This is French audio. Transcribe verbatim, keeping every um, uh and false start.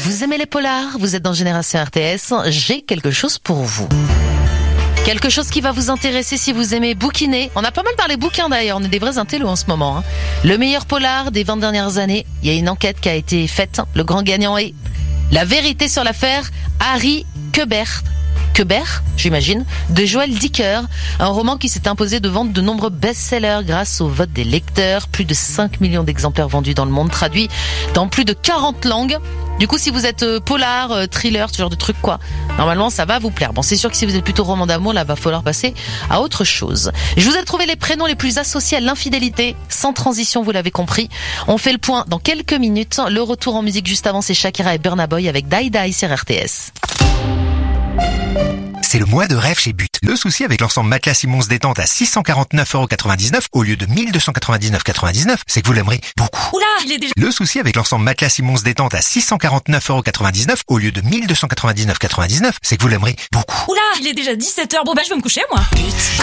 Vous aimez les polars? Vous êtes dans Génération R T S? J'ai quelque chose pour vous. Quelque chose qui va vous intéresser si vous aimez bouquiner. On a pas mal parlé bouquins d'ailleurs, on est des vrais intellos en ce moment. Hein. Le meilleur polar des vingt dernières années. Il y a une enquête qui a été faite. Le grand gagnant est La vérité sur l'affaire Harry Quebert. Quebert, j'imagine, de Joël Dicker, un roman qui s'est imposé de vendre de nombreux best-sellers grâce au vote des lecteurs, plus de cinq millions d'exemplaires vendus dans le monde, traduits dans plus de quarante langues. Du coup, si vous êtes euh, polar, euh, thriller, ce genre de truc, quoi, normalement, ça va vous plaire. Bon, c'est sûr que si vous êtes plutôt roman d'amour, là, va falloir passer à autre chose. Je vous ai trouvé les prénoms les plus associés à l'infidélité, sans transition, vous l'avez compris. On fait le point dans quelques minutes. Le retour en musique juste avant, c'est Shakira et Burna Boy avec Die Die sur R T S. C'est le mois de rêve chez But. Le souci avec l'ensemble Matelas Simons détente à six cent quarante-neuf euros quatre-vingt-dix-neuf au lieu de mille deux cent quatre-vingt-dix-neuf euros quatre-vingt-dix-neuf, c'est que vous l'aimerez beaucoup. Oula, il est déjà... Le souci avec l'ensemble Matelas Simons détente à six cent quarante-neuf euros quatre-vingt-dix-neuf au lieu de mille deux cent quatre-vingt-dix-neuf euros quatre-vingt-dix-neuf, c'est que vous l'aimerez beaucoup. Oula, il est déjà dix-sept heures. Bon bah je vais me coucher moi. But.